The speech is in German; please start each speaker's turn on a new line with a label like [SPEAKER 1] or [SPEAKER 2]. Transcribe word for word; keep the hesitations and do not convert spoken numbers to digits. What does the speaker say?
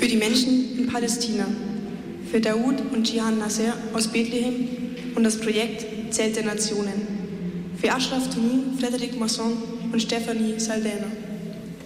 [SPEAKER 1] Für die Menschen in Palästina, für Daoud und Jihan Nasser aus Bethlehem und das Projekt Zelt der Nationen, für Ashraf Tunu, Frederic Masson und Stephanie Saldana.